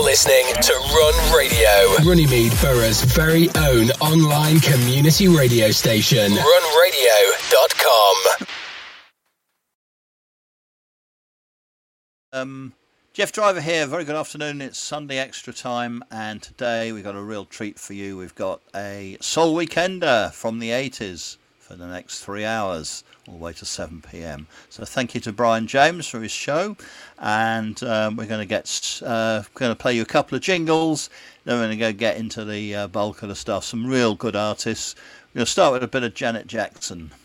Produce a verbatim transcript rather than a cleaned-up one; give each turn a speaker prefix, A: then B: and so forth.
A: listening to Run Radio, Runnymede Borough's very own online community radio station. run radio dot com.
B: Um, Jeff Driver here. Very good afternoon. It's Sunday Extra Time, and today we've got a real treat for you. We've got a soul weekender from the eighties for the next three hours, all the way to seven p.m. So thank you to Brian James for his show, and um, we're going to get uh, going to play you a couple of jingles. Then we're going to go get into the uh, bulk of the stuff. Some real good artists. We're going to start with a bit of Janet Jackson.